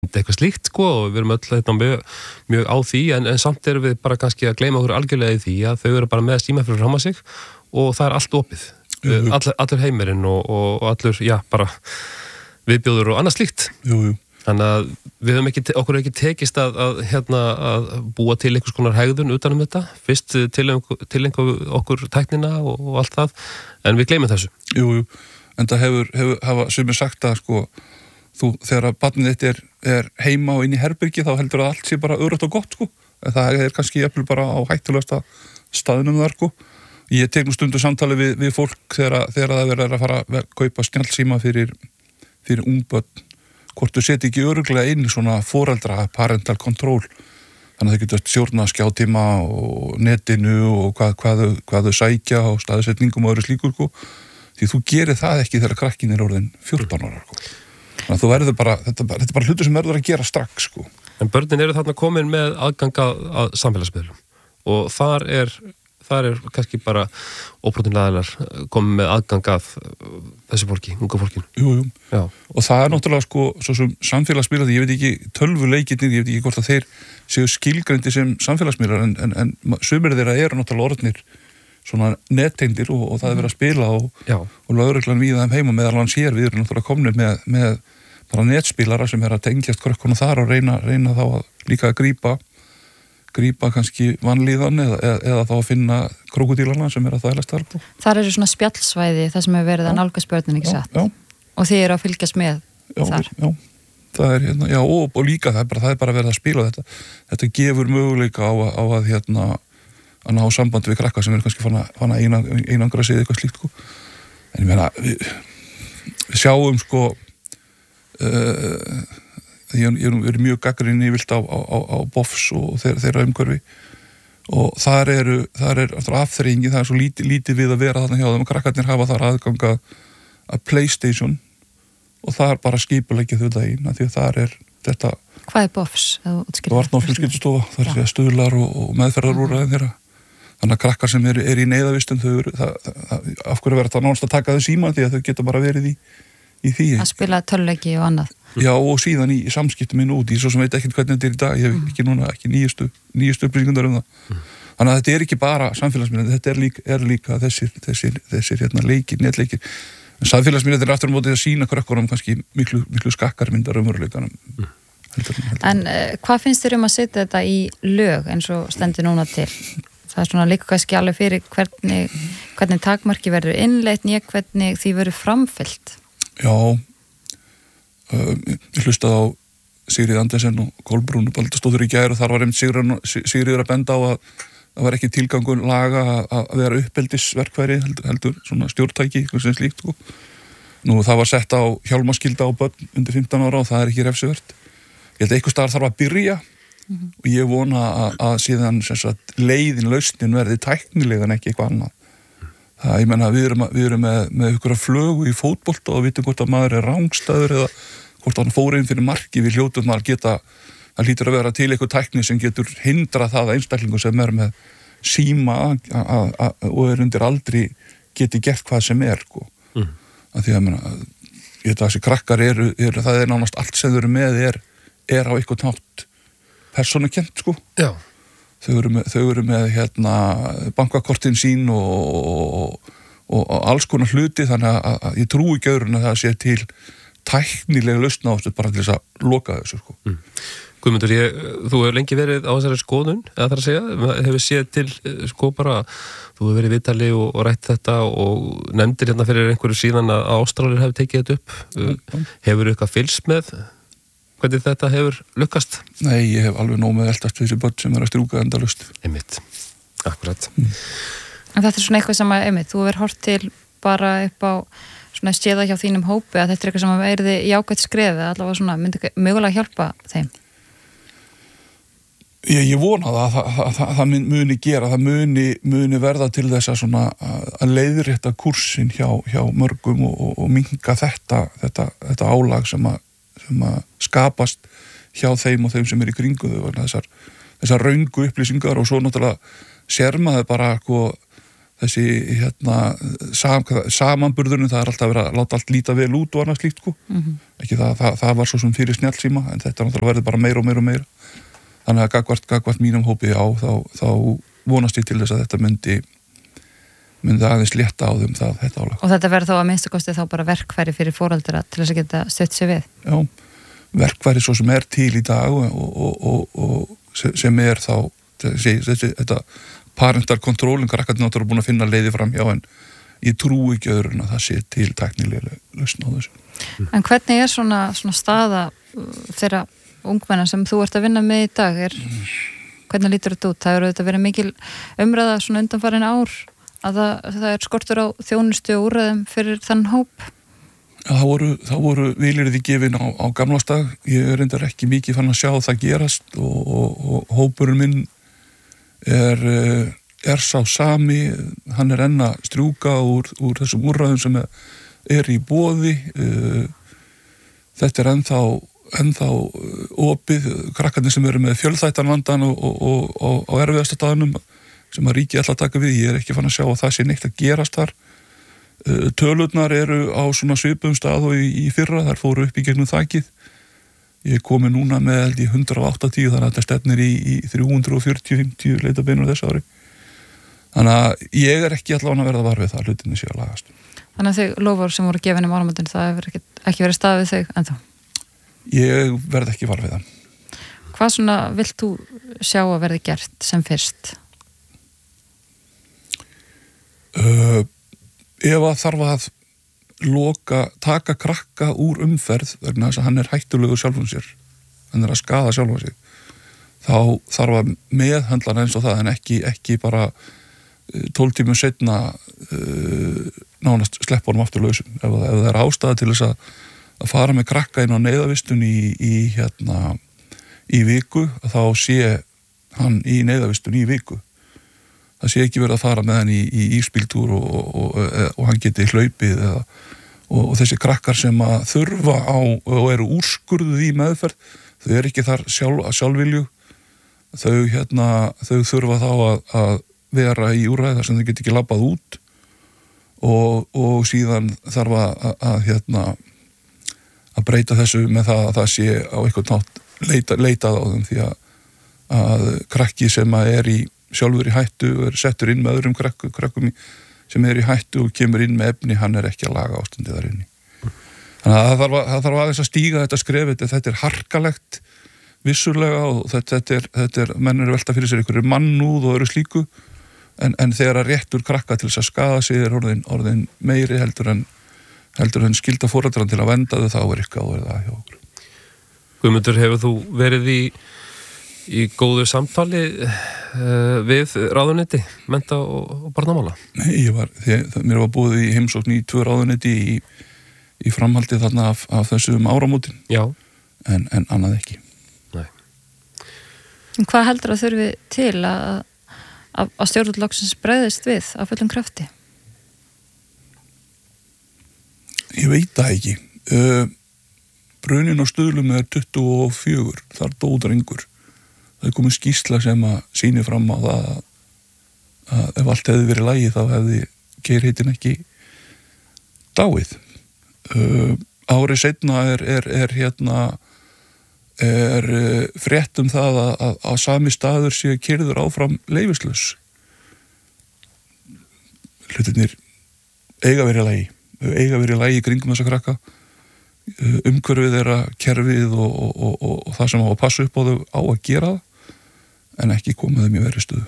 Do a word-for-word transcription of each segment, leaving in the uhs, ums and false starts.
eitthvað slíkt sko og við erum öll þetta mjög, mjög á því en, en samt erum við bara kannski að gleyma okkur algjörlega í því að þau eru bara með síma fyrir fram að sig og það er allt opið jú, jú. All, allur heimirinn og, og allur, já, bara viðbjóður og annað slíkt jú, jú. Þannig að við höfum ekki, okkur ekki tekist að, að, hérna, að búa til einhvers konar hegðun utan um þetta fyrst til einhver okkur tæknina og, og allt það en við gleymum þessu Jú, jú, en það hefur, hefur hafa sumir sagt að sko þú, þegar barnið þitt er, er heima og inn í herbyrgi þá heldur að allt sé bara örugt og gott sko en það er kannski jafnvel bara á hættulegasta staðnum þar sko ég tek nú stundu samtali við, við fólk þegar, þegar það verður að fara að kaupa snjallsíma fyrir, fyrir ungbörn hvort þú seti ekki örugglega inn svona foreldra parental control þannig að þau getur stjórna skjátíma og netinu og hvað, hvað, þau, hvað þau sækja og staðsetningum og öðru slíkur sko því þú gerir það ekki þegar krakkin er orðin fjórtán ára sko þannig að þú verður bara, þetta, þetta er bara hlutur sem verður að gera strax sko. En börnin eru þarna komin með aðgang að samfélagsmiðlum og þar er, þar er kannski bara óbrotinlegaðilar komin með aðgang að þessu fólki, unga fólkinu. Jú, jú. Já. Og það er náttúrulega sko, svo sem samfélagsmiðlar, ég veit ekki, tölvuleikirnir, ég veit ekki hvort að þeir séu skilgreindir sem samfélagsmiðlar en, en, en sumir þeirra eru náttúrulega orðnir svona netteindir og, og það er verið að spila og, og lögreglan við þeim heima meðal hans hér, við erum náttúrulega komnir með, með bara netspilara sem er að tengjast krökkunum þar og reyna, reyna þá að líka að grípa grípa kannski vanlíðan eða, eða, eða þá að finna krókudílana sem er að þælast þar. Þar eru svona spjallsvæði það sem hefur verið að nálgast börnin ekki satt já. Og þið eru að fylgjast með já, þar. Já, það er hérna, já og, og líka það er bara, það er bara verið að spila þetta. Þetta gefur möguleika á, á að hérna að ná samband við krakka sem eru kannski fann að, fann að einan, einangra sig eitthvað slíkt sko. En ég meina við, við sjáum sko uh, ég er verið mjög gagnrýninn yfirleitt á, á, á B O F S og þeirra, þeirra umhverfi og þar eru þar er afþreyingi, það er svo lítið, lítið við að vera þarna hjá þeim og krakkarnir hafa þar aðgang að PlayStation og það er bara skipuleggið þau daginn því að þar er þetta Hvað er B O F S? Barna- og fjölskyldustofa, það er stuðlar og, og meðferðarúrræðin þeirra þannig að krakkar sem eru er í neyðavistun þau eru, það, það, af hverju verður það nánast að taka þau síma því að þau geta bara verið í, í því að spila tölvuleiki og annað Já, og síðan í, í samskiptum minn út í svo sem veit ekkert hvernig þetta er í dag, ég hef ekki núna ekki nýjustu, nýjustu upplýsingar um það mm. þannig að þetta er ekki bara samfélagsmiðlar þetta er líka, er líka þessir, þessir, þessir hérna, leikir, netleikir en samfélagsmiðlar er aftur á móti að sína krökkunum kannski miklu, miklu skakkar myndar umveruleikanum mm. heldur, heldur. En uh, hvað finnst þér um að setja þetta í lög eins og stendur núna til? Það er svona líka kannski alveg fyrir hvernig, hvernig takmarki verður innleitt nýja hvernig því verður framfyllt Já ég hlustaði á Sigríð Andersen og Kolbrúnu Baldursdóttur í gær og þar var einmitt Sigríður að benda á að það var ekki tilgangur laga að vera uppeldisverkfæri heldur, heldur svona stjórntæki sem slíkt sko. Nú það var sett á hjálmaskylda á börn undir fimmtán ára og það er ekki refsivert ég held að einhver staðar þarf að byrja mm-hmm. og ég vona að, að síðan sagt, leiðin lausnin verði tæknilega en ekki eitthvað annað það, ég menna við erum, við erum með, með ykkur að flögu í fótbolta og vitum hvort að maður er rángstæður eða hvort hann fór inn fyrir marki við hljótum að geta, það lítur að vera til eitthvað tækni sem getur hindra það að einstaklingu sem er með síma a, a, a, og er undir aldri geti gert hvað sem er sko. mm. að því að menna, ég veit að þessi krakkar eru, eru það er nánast allt sem þau eru með er, er á eitthvað nátt persónukent sko. Já Þau eru með, þau eru með hérna, bankakortin sín og, og, og, og alls konar hluti þannig að, að ég trúi ekki öðrun að það sé til tæknilega lausna á þessu bara til þess að loka þessu sko. Mm. Guðmundur, ég, þú hefur lengi verið á þessari skoðun, eða þar að segja, hefur séð til sko bara, þú hefur verið í viðtali og, og rætt þetta og nefndir hérna fyrir einhverju síðan að Ástralir hefur tekið þetta upp. Mm. Hefur eitthvað fylgst með hvernig þetta hefur lukkast? Nei, ég hef alveg nóg með eldast þessi börn sem er að strúka endalaust. Einmitt, akkurat. Mm. En þetta er svona eitthvað sem að, einmitt, þú hefur hort til bara upp á svona stéða hjá þínum hópi að þetta er eitthvað sem að verði jákvætt skrefið, allavega svona myndi mögulega hjálpa þeim? Ég, ég vona það, það, það, það, það muni gera, það muni, muni verða til þess að svona að leiðrétta kursin hjá, hjá mörgum og, og, og minnka þetta, þetta, þetta álag sem að, sem að skapast hjá þeim og þeim sem er í kringu þau, þessar, þessar röngu upplýsingar og svo náttúrulega sér maður bara, sko, þessi hérna sam, samanburðurinn, það er alltaf verið að láta allt líta vel út og annað slíkt sko. Mm-hmm. Ekki það, það, það var svo sem fyrir snjallsíma, en þetta náttúrulega verður bara meira og meira og meira. Þannig að gagvart, gagvart mínum hópi á, þá, þá vonast ég til þess að þetta myndi myndi aðeins létta á þeim það, þetta álag. Og þetta verður þá að minnstu kosti þá bara verkfæri fyrir foreldra til þess að geta stutt sig við? Já, verkfæri svo sem er til í dag og, og, og, og sem er þá þessi, þessi, þetta parental control, krakkarnir náttúrulega búin að finna leiði fram hjá, en ég trú ekki öðru en að það sé til tæknilega lausn á þessu. En hvernig er svona, svona staða þeirra ungmenna sem þú ert að vinna með í dag? Er, hvernig lítur þetta út? Það eru þetta verið mikil umræða svona undanfarin ár að það, það er skortur á þjónustu og úrræðum fyrir þann hóp? Já, það voru, það voru vilyrði gefin á, á gamlastag. Ég er reyndar ekki mikið fann að sjá það gerast og, og, og hópurinn minn er, er sá sami, hann er enn að strjúka úr, úr þessum úrræðum sem er, er í boði. Þetta er ennþá, ennþá opið, krakkarnir sem eru með fjölþættanvandan og, og, og, og, og erfiðasta staðnum sem að ríki alltaf taka við, ég er ekki fann að sjá að það sé neitt að gerast þar. Tölurnar eru á svona svipum stað og í, í fyrra, þar fóru upp í gegnum þakið. Ég er komið núna með held í hundrað og áttatíu, þannig að þetta stefnir í, í þrjú hundruð fjörutíu til fimmtíu leitabeinur þessu ári. Þannig að ég er ekki allavega að verða var við það, hlutinni sé að lagast. Þannig að þau lofur sem voru gefin um áramótin, það hefur ekki, ekki verið staðið þau ennþá? Ég verð ekki var við það. Hvað svona vilt þú sjá að verði gert sem fyrst? Uh, ef að þarf að loka, taka krakka úr umferð vegna þess að hann er hættulegur sjálfum sér, hann er að skaða sjálfum sér, þá þarf að meðhöndla hann eins og það, en ekki, ekki bara tólf tímum setna uh, nánast sleppa honum aftur lausum. Ef, ef það er ástæða til þess að, að fara með krakka inn á neyðavistun í, í, hérna, í viku, þá sé hann í neyðavistun í viku. Það sé ekki verið að fara með hann í, í íspíltúr og, og, og, og hann geti hlaupið eða, og, og þessi krakkar sem að þurfa á og eru úrskurðuð í meðferð, þau eru ekki þar sjálf, sjálfvilju, þau, hérna, þau þurfa þá að, að vera í úrræði þar sem þau geti ekki labbað út og, og síðan þarf að, að, að, hérna, að breyta þessu með það að það sé á eitthvað nátt leita, leitað á þeim, því að, að krakki sem að er í sjálfur í hættu og er settur inn með öðrum krakku, krakkum sem er í hættu og kemur inn með efni, hann er ekki að laga ástandið þar inni. Þannig að það þarf, að, það þarf aðeins að stíga þetta skrefið, þetta er harkalegt vissulega og þetta, þetta er, þetta er menn eru velta fyrir sér einhverju mannúð og öru slíku, en, en þegar að réttur krakka til þess að skaða sig er orðin, orðin meiri heldur en, heldur en skylda foreldran til að venda þau, þá er eitthvað og er það hjá okkur. Guðmundur, hefur þú verið í í góðu samtali uh, við ráðuneyti, mennta og, og barnamála? Nei, ég var, þegar, mér var búið í heimsókn í tvö ráðuneyti í, í framhaldi þarna af, af þessum áramótin. Já. En, en annað ekki. Nei. En hvað heldur að þurfi til að, að, að stjórnvaldloksins bregðist við af fullum krafti? Ég veit það ekki. Uh, brunin á Stuðlum er tuttugu og fjögur, þar dó drengur. Það er komið skýrsla sem að sýni fram á það að, að ef allt hefði verið lagi þá hefði Geirheitin ekki dáið. Uh, árið seinna er, er, er hérna er uh, frétt um það að, að, að sami staður sé keyrður áfram leyfislaus. Hlutirnir eiga verið lagi, eiga verið lagi í kringum þessa krakka. Uh, umhverfið þeirra, kerfið og, og, og, og, og það sem á að passa upp á þau á að gera það, en ekki komið þeim í verri stöðu.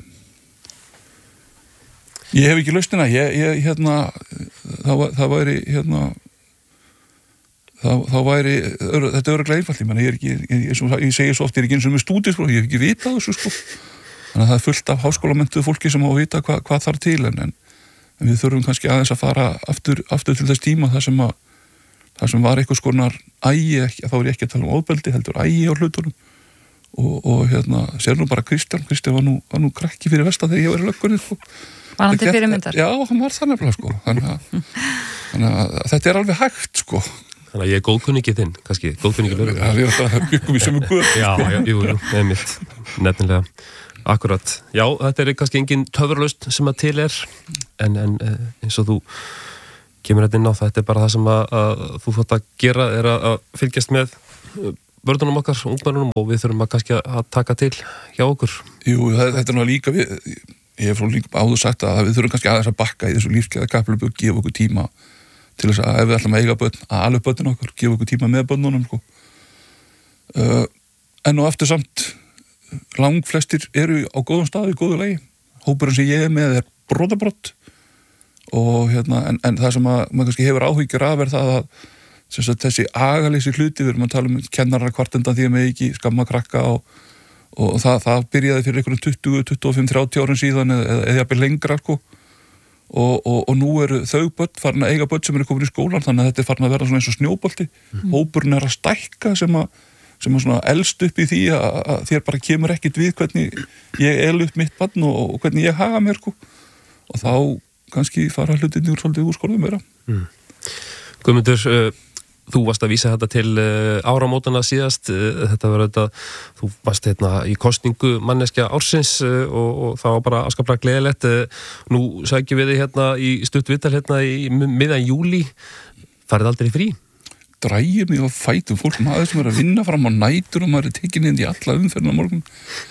Ég hef ekki lausnina, ég, ég hérna, það, það væri, hérna, það, það væri, þetta er örugglega einfalt, ég menna, ég er ekki, ég, ég, ég segi svo oft, ég er ekki eins og með stúdið, sko, ég hef ekki vitað þessu, sko. Þannig að það er fullt af háskólamentuðu fólki sem á að vita hva, hvað þarf til, en, en, en við þurfum kannski aðeins að fara aftur, aftur til þess tíma, þar sem að, þar sem var eitthvað skonar ægi, ekki, þá er ég ekki að tala um ofbeldi, heldur ægi á hlutunum. Og, og hérna, sér nú bara Kristján, Kristján var nú, var nú krakki fyrir vestan þegar ég var í löggunni, sko. Var hann til fyrirmyndar? Já, hann var það nefnilega, sko. Þannig að, þannig að þetta er alveg hægt, sko. Þannig að ég er góðkunningi þinn, kannski, góðkunningi lögur. Já, við erum það byggum í sömu guð. Já, já, jú, jú, einmitt, nefnilega. Akkurat, já, þetta er kannski engin töfralaust sem að til er en, en eins og þú kemur þetta inn á, þetta er bara það sem að, að þú þátt að gera er að, að fylgjast með börnunum okkar, ungmennunum og við þurfum að kannski að taka til hjá okkur. Jú, þetta er náttúrulega líka við, ég hef frá líka áður sagt að við þurfum kannski aðeins að bakka í þessu lífsgæða kapphlaupi og gefa okkur tíma til þess að ef við ætlum að eiga börn, að alveg börnin okkur, gefa okkur tíma með börnunum sko. uh, en og eftir samt langflestir eru á góðum staði, í góðu lagi hópurinn sem ég er með er brotabrott og hérna, en, en það sem að maður kannski hefur áhyggjur af er það að sagt, þessi agaleysi hluti, við erum að tala um kennarar kvartendan því að með ekki skamma krakka og, og það, það byrjaði fyrir einhverjum tuttugu, tuttugu og fimm, þrjátíu árin síðan eða, eða jafnvel lengra sko. og, og, og nú eru þau börn farin að eiga börn sem eru komin í skólan þannig að þetta er farin að vera svona eins og snjóbolti mm. hópurinn er að stækka sem að, sem að svona elst upp í því að, að þér bara kemur ekkit við hvernig ég el upp mitt barn og, og hvernig ég haga mér sko. Og þá kannski fara hlutinni úr svolítið úr skorðum vera mm. Guðmundur, uh, þú varst að vísa þetta til uh, áramótana síðast, uh, þetta var þetta, þú varst hérna í kosningu manneskja ársins uh, og, og það var bara afskaplega gleðilegt. Uh, nú sækjum við þig hérna í stutt viðtal hérna í miðjan júlí, farið aldrei frí? Drægir mig á fætum fólk, maður sem er að vinna fram á nætur og maður er tekin inn í alla umferðina morgun.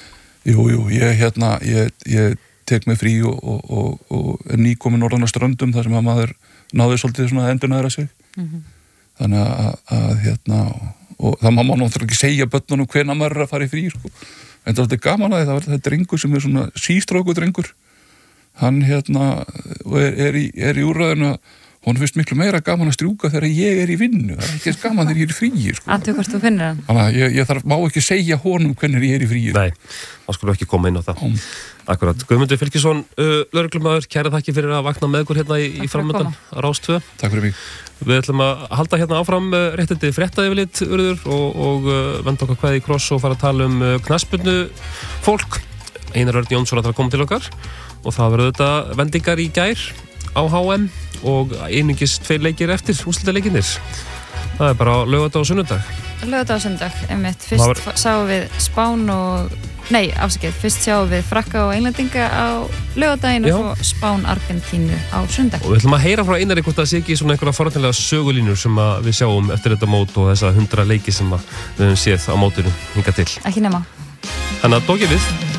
Jú, jú, ég hérna, ég, ég tek mig frí og, og, og, og er nýkomin norðan á ströndum þar sem að maður náði svolítið svona endurnæra sig. Mm-hmm. Þannig að, að hérna og það má náttúrulega ekki segja börnunum hvenær maður er að fara í frí sko. En þetta er gaman að það var þetta drengur sem er svona sístróku drengur hann hérna er, er, í, er í úrræðinu að hún finnst miklu meira gaman að strjúka þegar ég er í vinnu það er ekki eins gaman þegar ég er í fríi sko. Aðtöku hvort þú finnir hann Þannig að ég, ég þarf, má ekki segja honum hvernig ég er í fríi Nei, þá skulum ekki koma inn á það um. Akkurat, Guðmundur Fylkisson uh, lögreglumæður, kæra þakki fyrir að vakna með ykkur hérna í, í framöndan Rás tvö. Takk fyrir mig Við ætlum að halda hérna áfram uh, réttindi fréttaeyfirlit urður og, og uh, venda okkar kveði í kross og fara að tala um uh, knattspyrnu fólk Einar Örn Jónsson að það koma til okkar og það verður þetta vendingar í gær á H M og einungis tveir leikir eftir úrslitaleikirnir. Það er bara laugardag og sunnudag. Laugardag og sunnudag, einmitt. Fyrst var... sáum við Spán og... Nei, afsakið. Fyrst sjáum við Frakka og Englendinga á laugardaginn og svo Spán Argentínu á sunnudag. Og við ætlum að heyra frá Einari hvort það sé ekki svona einhverja forvæntanlega sögulínur sem við sjáum eftir þetta mót og þessa hundra leiki sem við höfum séð á mótinu hingað til. Ekki nema. Þannig að dókið við.